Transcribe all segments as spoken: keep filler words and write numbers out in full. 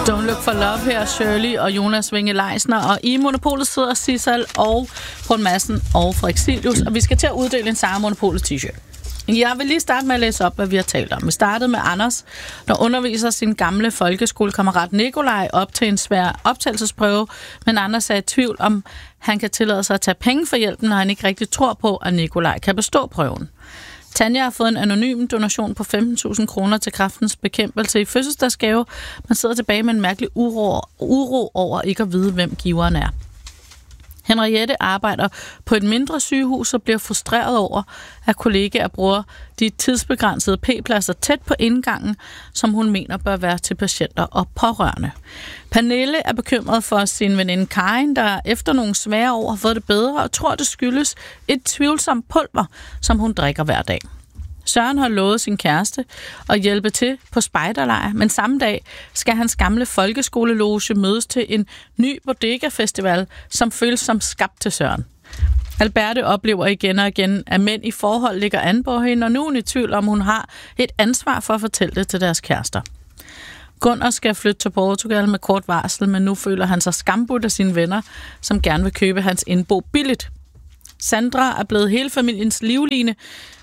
Don't Look for Love her, Shirley og Jonas Winge Leisner. Og i Monopolet sidder Sissel og Poul Madsen og Frederik Silius. Og vi skal til at uddele en Sara Monopolet t-shirt. Jeg vil lige starte med at læse op, hvad vi har talt om. Vi startede med Anders, der underviser sin gamle folkeskolekammerat Nikolaj op til en svær optagelsesprøve, men Anders er i tvivl om, han kan tillade sig at tage penge for hjælpen, når han ikke rigtig tror på, at Nikolaj kan bestå prøven. Tanja har fået en anonym donation på femten tusind kroner til Kræftens Bekæmpelse i fødselsdagsgave, men sidder tilbage med en mærkelig uro, uro over ikke at vide, hvem giveren er. Henriette arbejder på et mindre sygehus og bliver frustreret over, at kollegaer bruger de tidsbegrænsede p-pladser tæt på indgangen, som hun mener bør være til patienter og pårørende. Pernille er bekymret for sin veninde Karin, der efter nogle svære år har fået det bedre og tror, det skyldes et tvivlsomt pulver, som hun drikker hver dag. Søren har lovet sin kæreste at hjælpe til på spejderlejr, men samme dag skal hans gamle folkeskoleloge mødes til en ny bodega-festival, som føles som skabt til Søren. Alberte oplever igen og igen, at mænd i forhold ligger an på hende, og nu er hun i tvivl om, hun har et ansvar for at fortælle det til deres kærester. Gunnar skal flytte til Portugal med kort varsel, men nu føler han sig skambudt af sine venner, som gerne vil købe hans indbo billigt. Sandra er blevet hele familiens livline,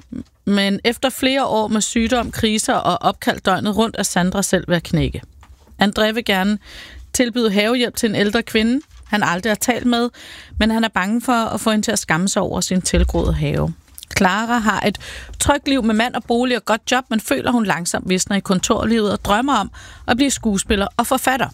men efter flere år med sygdom, kriser og opkald døgnet rundt er Sandra selv ved at knække. André vil gerne tilbyde havehjælp til en ældre kvinde, han aldrig har talt med, men han er bange for at få hende til at skamme sig over sin tilgroede have. Clara har et trygt liv med mand og bolig og godt job, men føler hun langsomt visner i kontorlivet og drømmer om at blive skuespiller og forfatter.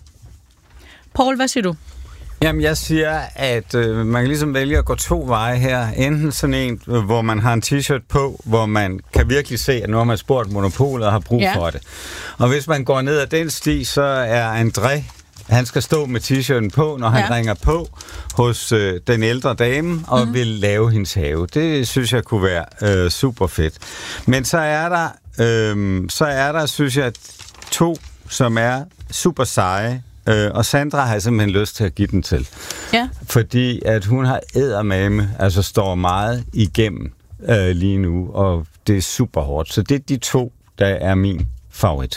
Poul, hvad siger du? Jamen, jeg siger, at øh, man kan ligesom vælge at gå to veje her. Enten sådan en, hvor man har en t-shirt på, hvor man kan virkelig se, at nu har man spurgt Monopolet og har brug ja. for det. Og hvis man går ned ad den sti, så er André, han skal stå med t-shirten på, når han ja. ringer på hos øh, den ældre dame og mm-hmm. vil lave hendes have. Det synes jeg kunne være øh, super fedt. Men så er der, øh, så er der, synes jeg, to, som er super seje. Øh, og Sandra har simpelthen lyst til at give den til. Ja. Fordi at hun har eddermame, altså står meget igennem øh, lige nu, og det er super hårdt. Så det er de to, der er min favorit.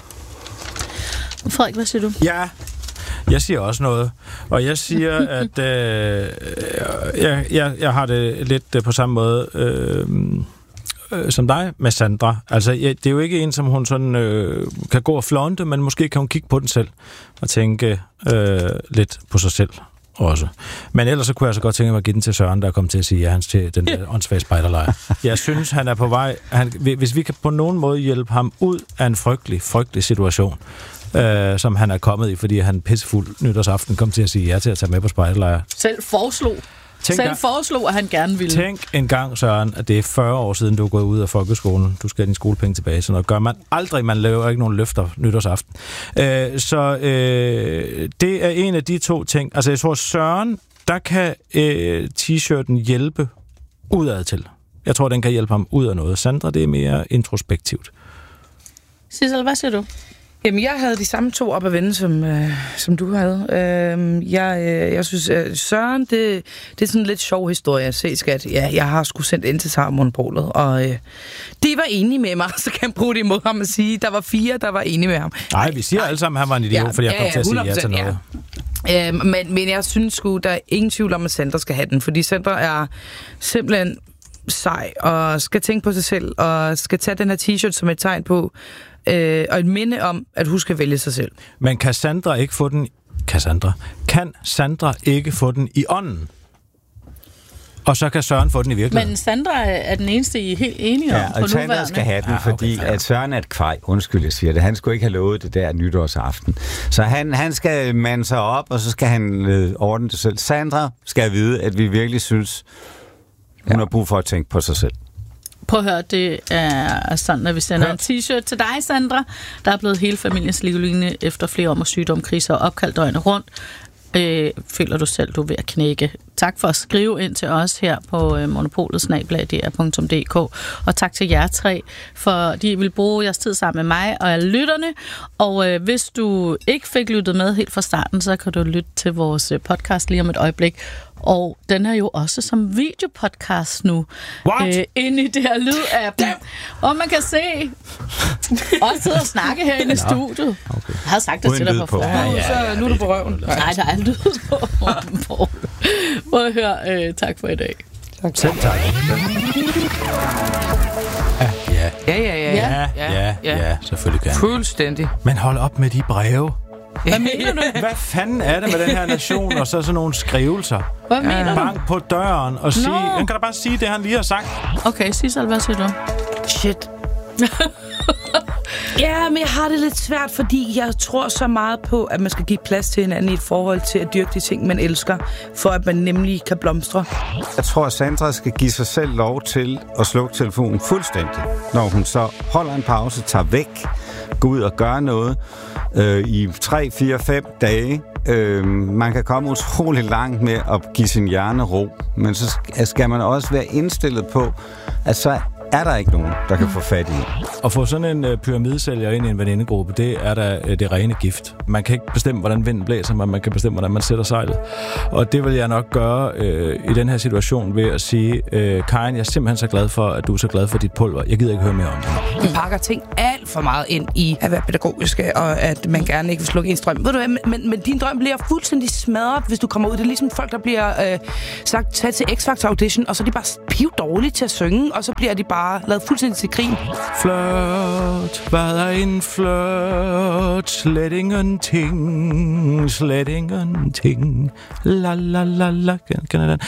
Frederik, hvad siger du? Ja, jeg siger også noget. Og jeg siger, at øh, jeg, jeg, jeg har det lidt på samme måde øh, øh, som dig med Sandra. Altså, jeg, det er jo ikke en, som hun sådan øh, kan gå og flonte, men måske kan hun kigge på den selv og tænke øh, lidt på sig selv også. Men ellers så kunne jeg så godt tænke mig at give den til Søren, der er kommet til at sige ja hans til den der åndssvage spejderlejr. Jeg synes, han er på vej. Han, hvis vi kan på nogen måde hjælpe ham ud af en frygtelig, frygtelig situation, øh, som han er kommet i, fordi han pissefuld nytårsaften kom til at sige ja til at tage med på spejderlejr. Selv foreslog. Tænk Selv foreslog, at han gerne ville. Tænk en gang, Søren, at det er fyrre år siden, du er gået ud af folkeskolen. Du skal have din skolepenge tilbage. Så noget gør man aldrig. Man laver ikke nogen løfter nytårsaften. Øh, så øh, det er en af de to ting. Altså, jeg tror, Søren, der kan øh, t-shirten hjælpe udad til. Jeg tror, den kan hjælpe ham ud af noget. Sandra, det er mere introspektivt. Sissel, hvad siger du? Jamen, jeg havde de samme to op at vende, som, øh, som du havde. Øh, jeg, øh, jeg synes, øh, Søren, det, det er sådan en lidt sjov historie at se, skat. Ja, jeg har sgu sendt ind til Sara Monopolet, og øh, de var enige med mig, så kan jeg bruge det imod ham og sige, der var fire, der var enige med ham. Nej, vi siger alle sammen, at han var en idiot, ja, fordi jeg kom ja, til at sige ja til noget. Ja. Øh, men, men jeg synes sgu, der er ingen tvivl om, at Sandra skal have den, fordi Sandra er simpelthen sej, og skal tænke på sig selv, og skal tage den her t-shirt som et tegn på, Øh, og et minde om, at hun skal vælge sig selv. Men kan Sandra ikke få den... Kan Sandra? Kan Sandra ikke få den i ånden? Og så kan Søren få den i virkeligheden. Men Sandra er den eneste, I er helt enige om. Ja, og Sandra skal have den, ja, okay, fordi ja. at Søren er et kvej. Undskyld, jeg siger det. Han skulle ikke have lovet det der nytårsaften. Så han, han skal mande sig op, og så skal han øh, ordne det selv. Sandra skal vide, at vi virkelig synes, hun ja. har brug for at tænke på sig selv. Prøv at høre, det er sådan, at vi sender en t-shirt til dig, Sandra, der er blevet hele familiens livline efter flere år med sygdom, kriser og opkald døgnet rundt. Øh, føler du selv, du er ved at knække. Tak for at skrive ind til os her på øh, monopolet snabel-a d r punktum d k, og tak til jer tre, fordi I vil bruge jeres tid sammen med mig og alle lytterne. Og øh, hvis du ikke fik lyttet med helt fra starten, så kan du lytte til vores podcast lige om et øjeblik. Og den er jo også som videopodcast nu. What? Øh, inde i det her lydappen. Og man kan se og sidde og snakke herinde i studiet. Okay. Jeg havde sagt det Uden til dig lyd på på. forhånd. Ja, ja, ja, nu er du på røven. Nej, der er lyd på. Prøv at høre. Øh, tak for i dag. Tak. Selv tak. Ja, ja. Ja, ja, ja. Ja, ja, ja, ja, selvfølgelig kan. Fuldstændig. Men hold op med de breve. Hvad mener du? Hvad fanden er det med den her nation, og så sådan nogle skrivelser? Hvad mener du? Bank på døren og sige... Nå. Han kan da bare sige det, han lige har sagt. Okay, Sissel, hvad siger du? Shit. Ja, men jeg har det lidt svært, fordi jeg tror så meget på, at man skal give plads til hinanden i et forhold til at dyrke de ting, man elsker, for at man nemlig kan blomstre. Jeg tror, at Sandra skal give sig selv lov til at slukke telefonen fuldstændig, når hun så holder en pause, tager væk, går ud og gør noget øh, i tre, fire, fem dage. Øh, man kan komme utrolig langt med at give sin hjerne ro, men så skal man også være indstillet på, at så er der ikke nogen, der kan få fat i. At få sådan en uh, pyramidesælger ind i en venindegruppe, det er da uh, det rene gift. Man kan ikke bestemme, hvordan vinden blæser, men man kan bestemme, hvordan man sætter sejlet. Og det vil jeg nok gøre uh, i den her situation ved at sige, uh, Karin, jeg er simpelthen så glad for, at du er så glad for dit pulver. Jeg gider ikke høre mere om det. Man pakker ting alt for meget ind i at være pædagogiske, og at man gerne ikke vil slukke ens drøm. Ved du hvad, men, men din drøm bliver fuldstændig smadret, hvis du kommer ud. Det er ligesom folk, der bliver øh, sagt, tag til X-Factor Audition, og så er de bare piv dårlige til at synge, og så bliver de bare lavet fuldstændig til grin. Flirt, hvad er en flirt? Slet ingenting, slet ingenting. La la la la. Kan, kan